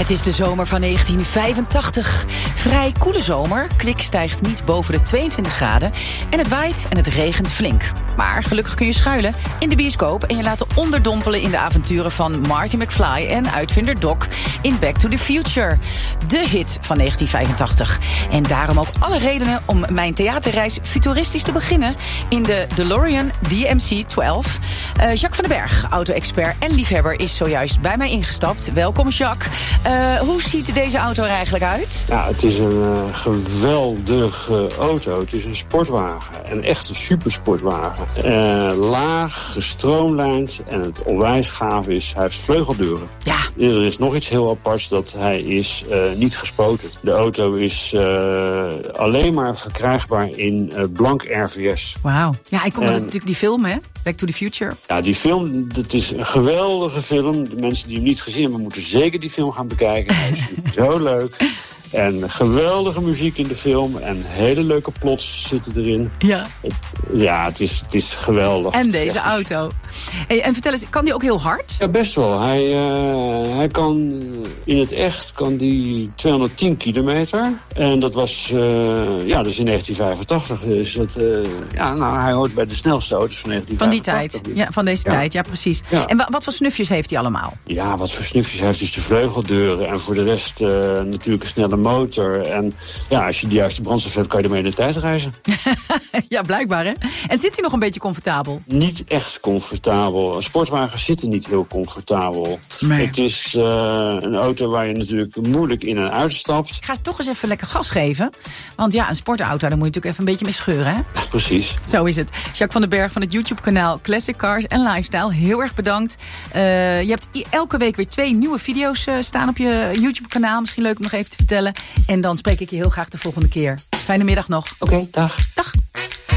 Het is de zomer van 1985. Vrij koele zomer. Kwik stijgt niet boven de 22 graden. En het waait en het regent flink. Maar gelukkig kun je schuilen in de bioscoop en je laten onderdompelen in de avonturen van Marty McFly en uitvinder Doc in Back to the Future. De hit van 1985. En daarom ook alle redenen om mijn theaterreis futuristisch te beginnen in de DeLorean DMC-12. Jacques van den Berg, auto-expert en liefhebber, is zojuist bij mij ingestapt. Welkom, Jacques. Hoe ziet deze auto er eigenlijk uit? Ja, het is een geweldige auto. Het is een sportwagen. Een echte supersportwagen. Laag, gestroomlijnd en het onwijs gaaf is, hij heeft vleugeldeuren. Ja. Er is nog iets heel aparts, dat hij is niet gespoten. De auto is alleen maar verkrijgbaar in blank RVS. Wauw. Ja, ik kom natuurlijk die film, hè? Back to the Future. Ja, die film, dat is een geweldige film. De mensen die hem niet gezien hebben, moeten zeker die film gaan bekijken. Hij is zo leuk. En geweldige muziek in de film. En hele leuke plots zitten erin. Ja. Het is geweldig. En deze auto. Hey, en vertel eens, kan die ook heel hard? Ja, best wel. Hij kan in het echt die 210 kilometer. En dat was dus in 1985. Dus hij hoort bij de snelste auto's van 1985. Van die tijd. Ja, van deze tijd. Ja, precies. Ja. En wat voor snufjes heeft hij allemaal? Ja, wat voor snufjes heeft hij? Dus de vleugeldeuren. En voor de rest natuurlijk een snelle motor. En ja, als je de juiste brandstof hebt, kan je ermee in de tijd reizen. Ja, blijkbaar, hè? En zit hij nog een beetje comfortabel? Niet echt comfortabel. Sportwagens zitten niet heel comfortabel. Nee. Het is een auto waar je natuurlijk moeilijk in en uit stapt. Ik ga toch eens even lekker gas geven. Want ja, een sportauto, daar moet je natuurlijk even een beetje mee scheuren, hè? Precies. Zo is het. Jacques van den Berg van het YouTube-kanaal Classic Cars and Lifestyle. Heel erg bedankt. Je hebt elke week weer 2 nieuwe video's staan op je YouTube-kanaal. Misschien leuk om nog even te vertellen. En dan spreek ik je heel graag de volgende keer. Fijne middag nog. Oké, dag. Dag.